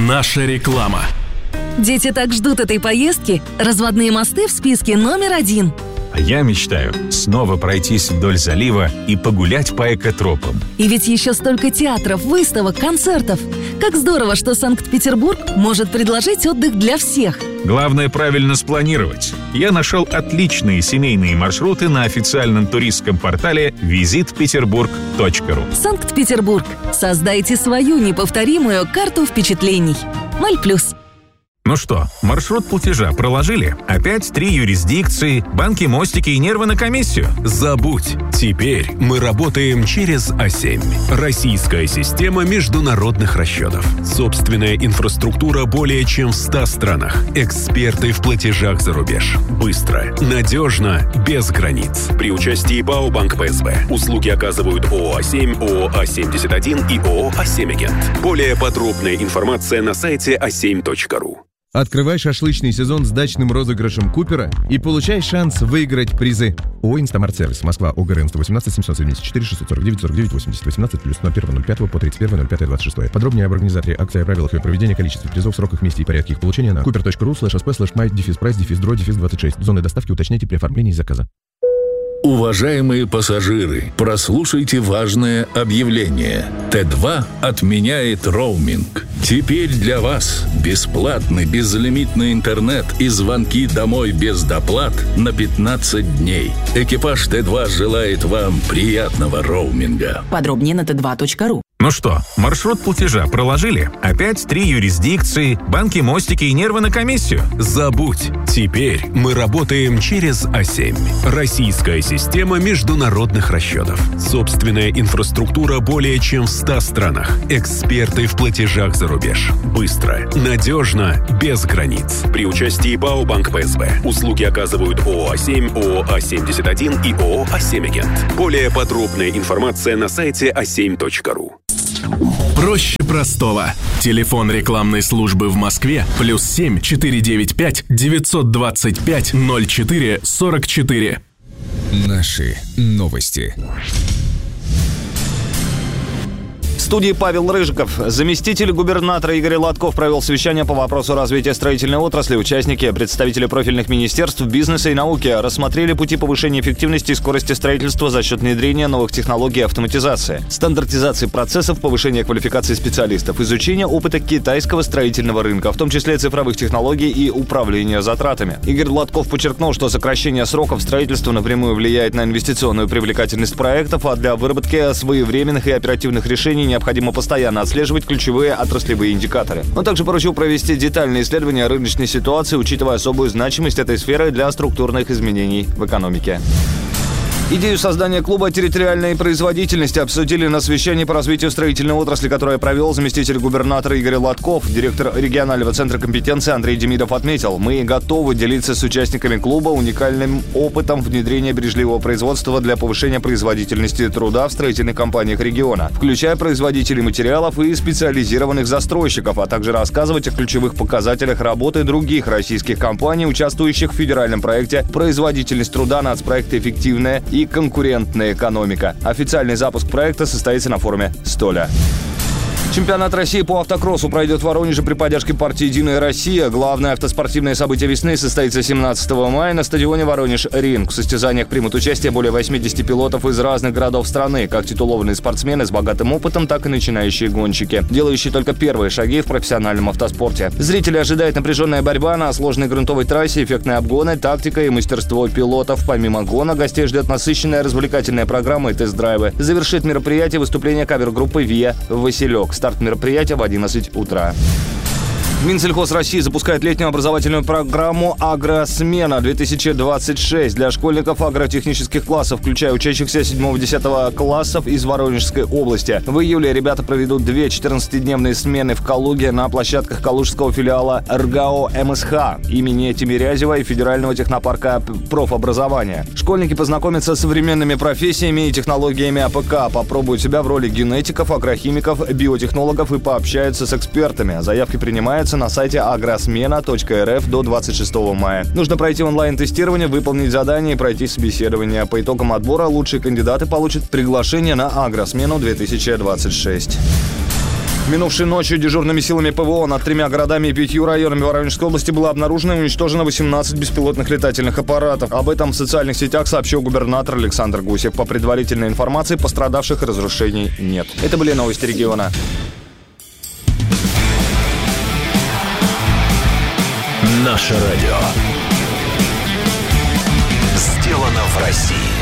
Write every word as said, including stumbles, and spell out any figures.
Наша реклама. Дети так ждут этой поездки. Разводные мосты в списке номер один. А я мечтаю снова пройтись вдоль залива и погулять по экотропам. И ведь еще столько театров, выставок, концертов. Как здорово, что Санкт-Петербург может предложить отдых для всех. Главное правильно спланировать. Я нашел отличные семейные маршруты на официальном туристском портале визит петербург точка ру. Санкт-Петербург. Создайте свою неповторимую карту впечатлений. Маль плюс. Ну что, маршрут платежа проложили? Опять три юрисдикции, банки, мостики и нервы на комиссию? Забудь. Теперь мы работаем через А семь. Российская система международных расчетов. Собственная инфраструктура более чем в ста странах. Эксперты в платежах за рубеж. Быстро, надежно, без границ. При участии БАО «Банк ПСБ». Услуги оказывают ООО «А семь», ООО «А семьдесят один» и ООО «А семь Агент». Более подробная информация на сайте а семь точка ру. Открывай шашлычный сезон с дачным розыгрышем Купера и получай шанс выиграть призы. ООО «Инстамарт-сервис», Москва, ОГРН сто восемнадцать семьсот семьдесят четыре шестьсот сорок девять сорок девять восемьдесят восемнадцать плюс ноль первого ноль пятого по тридцать первое ноль пятое двадцать шестое. Подробнее об организаторе акции, о правилах ее проведения, количестве призов, сроках, месте и порядке их получения на купер точка ру слэш асп слэш май дефис прайс дефис дро дефис двадцать шесть. Зоны доставки уточняйте при оформлении заказа. Уважаемые пассажиры, прослушайте важное объявление. Тэ два отменяет роуминг. Теперь для вас бесплатный безлимитный интернет и звонки домой без доплат на пятнадцать дней. Экипаж Тэ два желает вам приятного роуминга. Подробнее на тэ два точка ру. Ну что, маршрут платежа проложили? Опять три юрисдикции, банки, мостики и нервы на комиссию? Забудь. Теперь мы работаем через А семь. Российская система международных расчетов. Собственная инфраструктура более чем в ста странах. Эксперты в платежах за рубеж. Быстро, надежно, без границ. При участии БАО «Банк ПСБ». Услуги оказывают ООО «А семь», ООО «А семьдесят один» и ООО «А семь Агент». Более подробная информация на сайте а семь точка ру. Проще простого. Телефон рекламной службы в Москве плюс семь четыре девять пять девятьсот двадцать пять ноль четыре сорок четыре. Наши новости. В студии Павел Рыжиков. Заместитель губернатора Игорь Лотков провел совещание по вопросу развития строительной отрасли. Участники, представители профильных министерств, бизнеса и науки рассмотрели пути повышения эффективности и скорости строительства за счет внедрения новых технологий и автоматизации, стандартизации процессов, повышения квалификации специалистов, изучения опыта китайского строительного рынка, в том числе цифровых технологий и управления затратами. Игорь Лотков подчеркнул, что сокращение сроков строительства напрямую влияет на инвестиционную привлекательность проектов, а для выработки своевременных и оперативных решений необходимо постоянно отслеживать ключевые отраслевые индикаторы. Он также поручил провести детальное исследование рыночной ситуации, учитывая особую значимость этой сферы для структурных изменений в экономике. Идею создания клуба территориальной производительности обсудили на совещании по развитию строительной отрасли, которое провел заместитель губернатора Игорь Лотков. Директор регионального центра компетенции Андрей Демидов отметил: мы готовы делиться с участниками клуба уникальным опытом внедрения бережливого производства для повышения производительности труда в строительных компаниях региона, включая производителей материалов и специализированных застройщиков, а также рассказывать о ключевых показателях работы других российских компаний, участвующих в федеральном проекте «Производительность труда, нацпроекта эффективная и конкурентная экономика». Официальный запуск проекта состоится на форуме «Столя». Чемпионат России по автокроссу пройдет в Воронеже при поддержке партии «Единая Россия». Главное автоспортивное событие весны состоится семнадцатого мая на стадионе «Воронеж-Ринг». В состязаниях примут участие более восьмидесяти пилотов из разных городов страны, как титулованные спортсмены с богатым опытом, так и начинающие гонщики, делающие только первые шаги в профессиональном автоспорте. Зрители ожидают напряженная борьба на сложной грунтовой трассе, эффектные обгоны, тактика и мастерство пилотов. Помимо гона, гостей ждет насыщенная развлекательная программа и тест-драйвы. Завершит мероприятие выступление кавер-группы «Виа Василек». Старт мероприятия в одиннадцать утра. Минсельхоз России запускает летнюю образовательную программу «Агросмена-две тысячи двадцать шесть» для школьников агротехнических классов, включая учащихся седьмого-десятого классов из Воронежской области. В июле ребята проведут две четырнадцатидневные смены в Калуге на площадках калужского филиала РГАО МСХ имени Тимирязева и Федерального технопарка профобразования. Школьники познакомятся с современными профессиями и технологиями АПК, попробуют себя в роли генетиков, агрохимиков, биотехнологов и пообщаются с экспертами. Заявки принимаются на сайте агросмена точка эр эф до двадцать шестого мая. Нужно пройти онлайн-тестирование, выполнить задание и пройти собеседование. По итогам отбора лучшие кандидаты получат приглашение на «Агросмену-две тысячи двадцать шесть». Минувшей ночью дежурными силами ПВО над тремя городами и пятью районами Воронежской области было обнаружено и уничтожено восемнадцать беспилотных летательных аппаратов. Об этом в социальных сетях сообщил губернатор Александр Гусев. По предварительной информации, пострадавших и разрушений нет. Это были новости региона. Наше радио. Сделано в России.